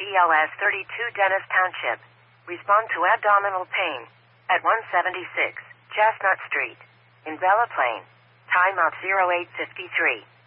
BLS 32 Dennis Township. Respond to abdominal pain at 176 Chestnut Street in Bella Plaine. Time of 0853.